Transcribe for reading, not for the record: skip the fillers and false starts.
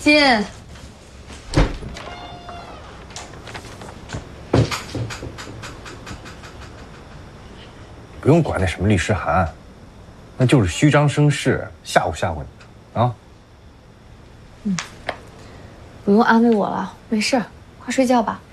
进。 不用管那什么律师函，那就是虚张声势，吓唬吓唬你，啊。 不用安慰我了，没事，快睡觉吧。